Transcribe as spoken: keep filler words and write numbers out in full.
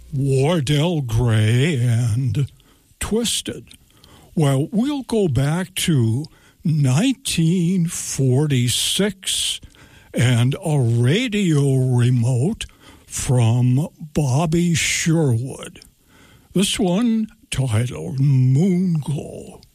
Wardell Gray and Twisted. Well, we'll go back to nineteen forty-six and a radio remote from Bobby Sherwood. This one titled Moon Glow.